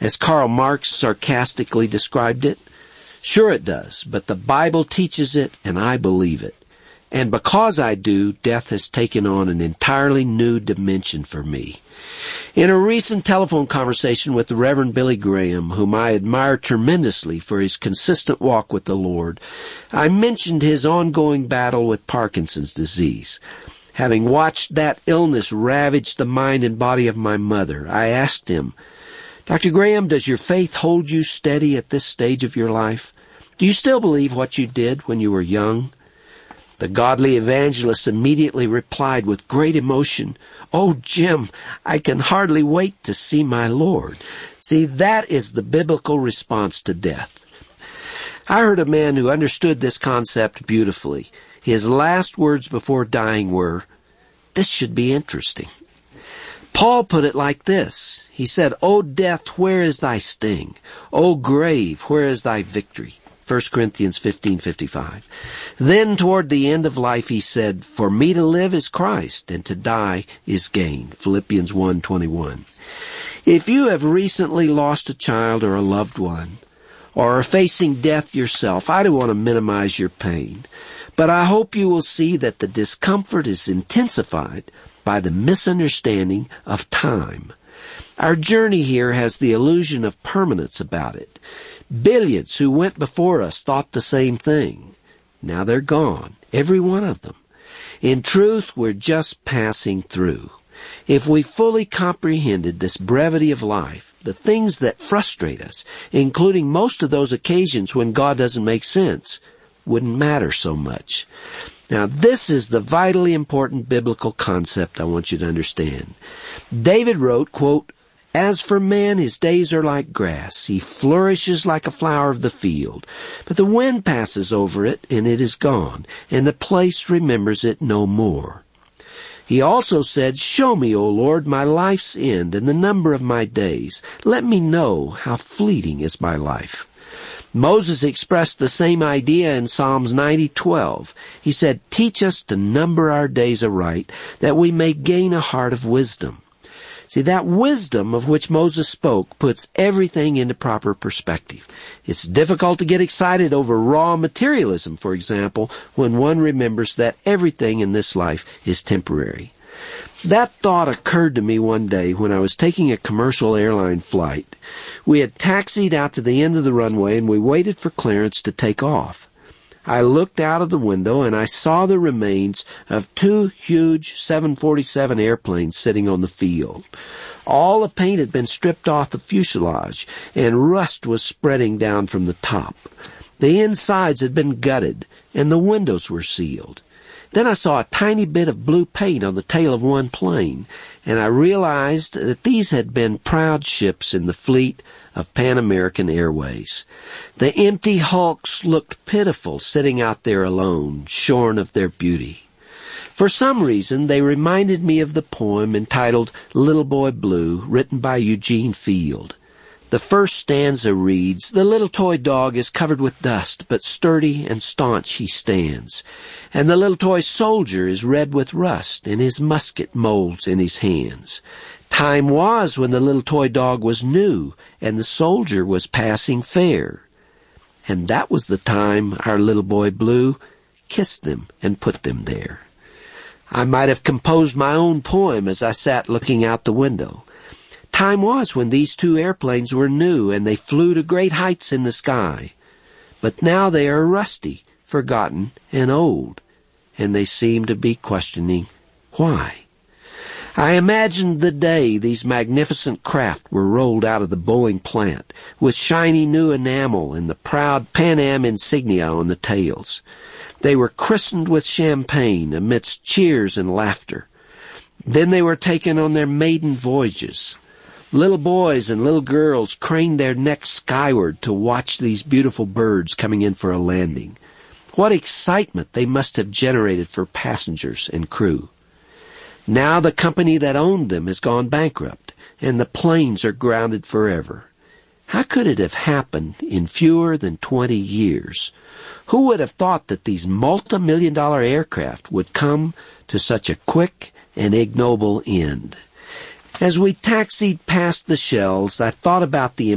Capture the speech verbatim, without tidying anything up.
as Karl Marx sarcastically described it? Sure it does, but the Bible teaches it, and I believe it. And because I do, death has taken on an entirely new dimension for me. In a recent telephone conversation with the Reverend Billy Graham, whom I admire tremendously for his consistent walk with the Lord, I mentioned his ongoing battle with Parkinson's disease. Having watched that illness ravage the mind and body of my mother, I asked him, Doctor Graham, does your faith hold you steady at this stage of your life? Do you still believe what you did when you were young? The godly evangelist immediately replied with great emotion, Oh, Jim, I can hardly wait to see my Lord. See, that is the biblical response to death. I heard a man who understood this concept beautifully. His last words before dying were, This should be interesting. Paul put it like this. He said, O death, where is thy sting? O grave, where is thy victory? First Corinthians fifteen fifty-five. Then toward the end of life he said, For me to live is Christ, and to die is gain. Philippians one twenty-one. If you have recently lost a child or a loved one, or are facing death yourself, I don't want to minimize your pain, but I hope you will see that the discomfort is intensified by the misunderstanding of time. Our journey here has the illusion of permanence about it. Billions who went before us thought the same thing. Now they're gone, every one of them. In truth, we're just passing through. If we fully comprehended this brevity of life, the things that frustrate us, including most of those occasions when God doesn't make sense, wouldn't matter so much. Now, this is the vitally important biblical concept I want you to understand. David wrote, quote, As for man, his days are like grass. He flourishes like a flower of the field. But the wind passes over it, and it is gone, and the place remembers it no more. He also said, Show me, O Lord, my life's end and the number of my days. Let me know how fleeting is my life. Moses expressed the same idea in Psalms ninety twelve. He said, Teach us to number our days aright, that we may gain a heart of wisdom. See, that wisdom of which Moses spoke puts everything into proper perspective. It's difficult to get excited over raw materialism, for example, when one remembers that everything in this life is temporary. That thought occurred to me one day when I was taking a commercial airline flight. We had taxied out to the end of the runway and we waited for clearance to take off. I looked out of the window and I saw the remains of two huge seven forty-seven airplanes sitting on the field. All the paint had been stripped off the fuselage and rust was spreading down from the top. The insides had been gutted and the windows were sealed. Then I saw a tiny bit of blue paint on the tail of one plane, and I realized that these had been proud ships in the fleet of Pan American Airways. The empty hulks looked pitiful sitting out there alone, shorn of their beauty. For some reason, they reminded me of the poem entitled Little Boy Blue, written by Eugene Field. The first stanza reads, The little toy dog is covered with dust, but sturdy and staunch he stands. And the little toy soldier is red with rust, and his musket molds in his hands. Time was when the little toy dog was new, and the soldier was passing fair. And that was the time our little boy Blue kissed them and put them there. I might have composed my own poem as I sat looking out the window. Time was when these two airplanes were new and they flew to great heights in the sky. But now they are rusty, forgotten, and old, and they seem to be questioning why. I imagined the day these magnificent craft were rolled out of the Boeing plant with shiny new enamel and the proud Pan Am insignia on the tails. They were christened with champagne amidst cheers and laughter. Then they were taken on their maiden voyages. Little boys and little girls craned their necks skyward to watch these beautiful birds coming in for a landing. What excitement they must have generated for passengers and crew. Now the company that owned them has gone bankrupt, and the planes are grounded forever. How could it have happened in fewer than twenty years? Who would have thought that these multi-million dollar aircraft would come to such a quick and ignoble end? As we taxied past the shells, I thought about the